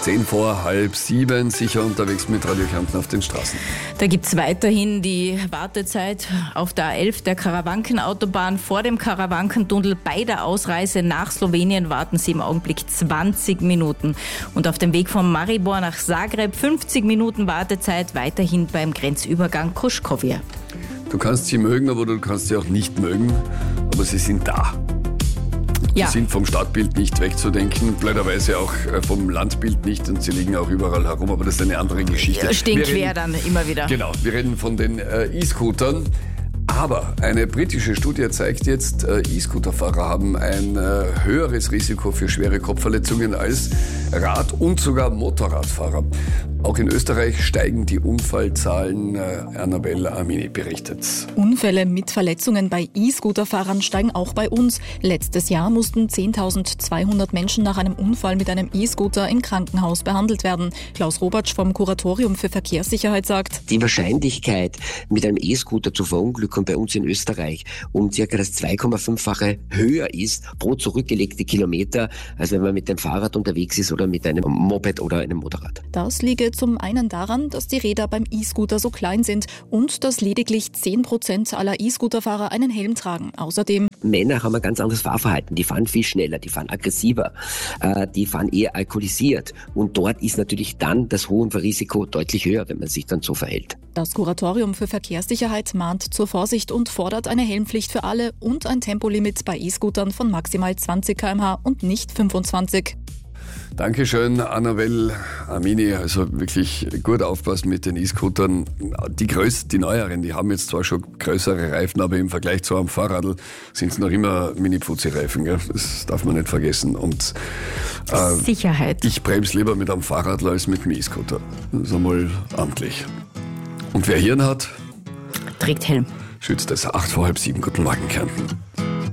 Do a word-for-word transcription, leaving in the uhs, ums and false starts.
Zehn vor halb sieben, sicher unterwegs mit Radio Kärnten auf den Straßen. Da gibt es weiterhin die Wartezeit auf der A elf, der Karawankenautobahn. Vor dem Karawankentunnel bei der Ausreise nach Slowenien warten Sie im Augenblick zwanzig Minuten. Und auf dem Weg von Maribor nach Zagreb fünfzig Minuten Wartezeit, weiterhin beim Grenzübergang Koškovje. Du kannst sie mögen, aber du kannst sie auch nicht mögen, aber sie sind da. Ja. Sie sind vom Stadtbild nicht wegzudenken, blöderweise auch vom Landbild nicht, und sie liegen auch überall herum, aber das ist eine andere Geschichte. Stehen wir quer reden, dann immer wieder. Genau, wir reden von den äh, E-Scootern. Aber eine britische Studie zeigt jetzt, äh, E-Scooter-Fahrer haben ein äh, höheres Risiko für schwere Kopfverletzungen als Rad- und sogar Motorradfahrer. Auch in Österreich steigen die Unfallzahlen, äh, Annabelle Amini berichtet. Unfälle mit Verletzungen bei E-Scooter-Fahrern steigen auch bei uns. Letztes Jahr mussten zehntausendzweihundert Menschen nach einem Unfall mit einem E-Scooter im Krankenhaus behandelt werden. Klaus Robatsch vom Kuratorium für Verkehrssicherheit sagt: Die Wahrscheinlichkeit, mit einem E-Scooter zu verunglücken bei uns in Österreich um circa das zwei Komma fünffache höher ist pro zurückgelegte Kilometer, als wenn man mit dem Fahrrad unterwegs ist oder mit einem Moped oder einem Motorrad. Das liege zum einen daran, dass die Räder beim E-Scooter so klein sind und dass lediglich zehn Prozent aller E-Scooter-Fahrer einen Helm tragen. Außerdem: Männer haben ein ganz anderes Fahrverhalten. Die fahren viel schneller, die fahren aggressiver, äh, die fahren eher alkoholisiert. Und dort ist natürlich dann das Unfallrisiko deutlich höher, wenn man sich dann so verhält. Das Kuratorium für Verkehrssicherheit mahnt zur Vorsicht und fordert eine Helmpflicht für alle und ein Tempolimit bei E-Scootern von maximal zwanzig Kilometer pro Stunde und nicht fünfundzwanzig. Dankeschön, Annabelle Amini. Also wirklich gut aufpassen mit den E-Scootern. Die größten, die neueren, die haben jetzt zwar schon größere Reifen, aber im Vergleich zu einem Fahrradl sind es noch immer Mini-Fuzzi-Reifen. Gell? Das darf man nicht vergessen. Und äh, Sicherheit. Ich bremse lieber mit einem Fahrradl als mit einem E-Scooter. Das ist einmal amtlich. Und wer Hirn hat, trägt Helm. schützt es. Acht vor halb sieben. Guten Morgen, Kärnten.